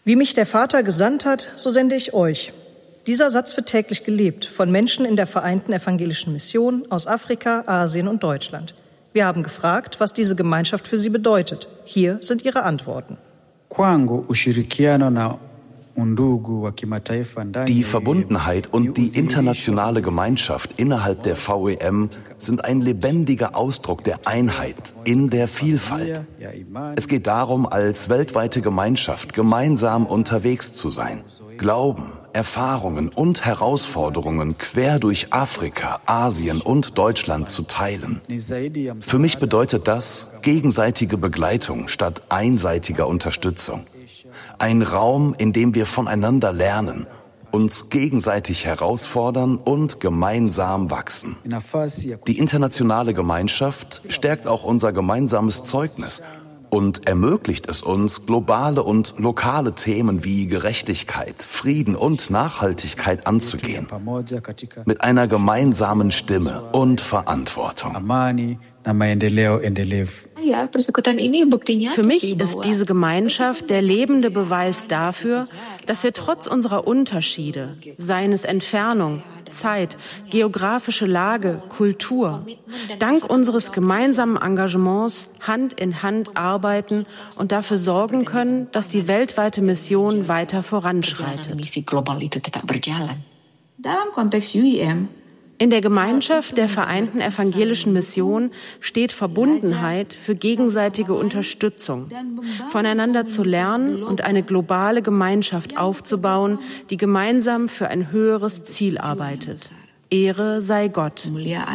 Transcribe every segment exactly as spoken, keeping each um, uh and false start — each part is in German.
Wie mich der Vater gesandt hat, so sende ich euch. Dieser Satz wird täglich gelebt von Menschen in der Vereinten Evangelischen Mission aus Afrika, Asien und Deutschland. Wir haben gefragt, was diese Gemeinschaft für sie bedeutet. Hier sind ihre Antworten. Die Verbundenheit und die internationale Gemeinschaft innerhalb der V E M sind ein lebendiger Ausdruck der Einheit in der Vielfalt. Es geht darum, als weltweite Gemeinschaft gemeinsam unterwegs zu sein. Glauben, Erfahrungen und Herausforderungen quer durch Afrika, Asien und Deutschland zu teilen. Für mich bedeutet das gegenseitige Begleitung statt einseitiger Unterstützung. Ein Raum, in dem wir voneinander lernen, uns gegenseitig herausfordern und gemeinsam wachsen. Die internationale Gemeinschaft stärkt auch unser gemeinsames Zeugnis und ermöglicht es uns, globale und lokale Themen wie Gerechtigkeit, Frieden und Nachhaltigkeit anzugehen. Mit einer gemeinsamen Stimme und Verantwortung. Für mich ist diese Gemeinschaft der lebende Beweis dafür, dass wir trotz unserer Unterschiede, seien es Entfernung, Zeit, geografische Lage, Kultur, dank unseres gemeinsamen Engagements Hand in Hand arbeiten und dafür sorgen können, dass die weltweite Mission weiter voranschreitet. Dalam konteks U I M, in der Gemeinschaft der Vereinten Evangelischen Mission steht Verbundenheit für gegenseitige Unterstützung, voneinander zu lernen und eine globale Gemeinschaft aufzubauen, die gemeinsam für ein höheres Ziel arbeitet. Ehre sei Gott.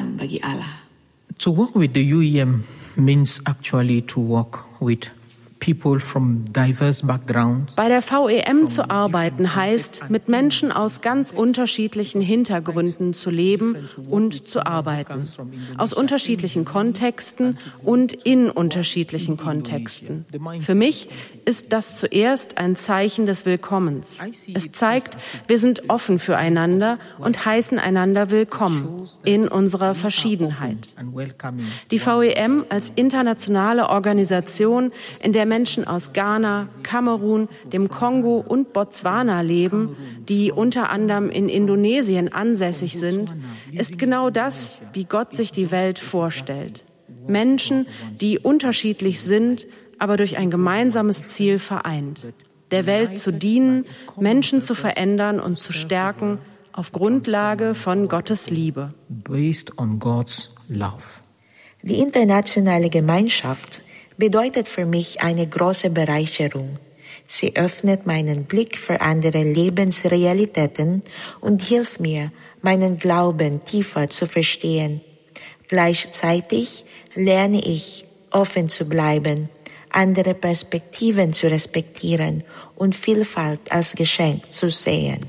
To work with the U I M means actually to work with people from diverse backgrounds. Bei der V E M zu arbeiten heißt, mit Menschen aus ganz unterschiedlichen Hintergründen zu leben und zu arbeiten. Aus unterschiedlichen Kontexten und in unterschiedlichen Kontexten. Für mich ist das zuerst ein Zeichen des Willkommens. Es zeigt, wir sind offen füreinander und heißen einander willkommen in unserer Verschiedenheit. Die V E M als internationale Organisation, in der Menschen aus Ghana, Kamerun, dem Kongo und Botswana leben, die unter anderem in Indonesien ansässig sind, ist genau das, wie Gott sich die Welt vorstellt. Menschen, die unterschiedlich sind, aber durch ein gemeinsames Ziel vereint. Der Welt zu dienen, Menschen zu verändern und zu stärken auf Grundlage von Gottes Liebe. Based on God's love. Die internationale Gemeinschaft bedeutet für mich eine große Bereicherung. Sie öffnet meinen Blick für andere Lebensrealitäten und hilft mir, meinen Glauben tiefer zu verstehen. Gleichzeitig lerne ich, offen zu bleiben, andere Perspektiven zu respektieren und Vielfalt als Geschenk zu sehen.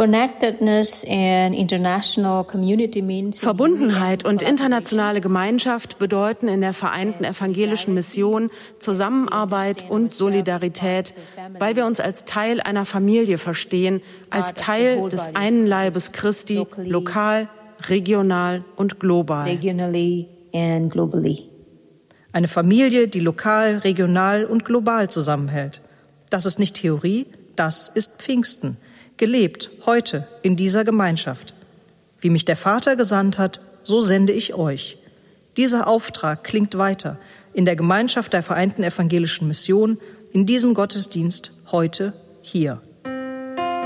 Verbundenheit und internationale Gemeinschaft bedeuten in der Vereinten Evangelischen Mission Zusammenarbeit und Solidarität, weil wir uns als Teil einer Familie verstehen, als Teil des einen Leibes Christi, lokal, regional und global. Eine Familie, die lokal, regional und global zusammenhält. Das ist nicht Theorie, das ist Pfingsten. Gelebt, heute, in dieser Gemeinschaft. Wie mich der Vater gesandt hat, so sende ich euch. Dieser Auftrag klingt weiter in der Gemeinschaft der Vereinten Evangelischen Mission, in diesem Gottesdienst, heute, hier.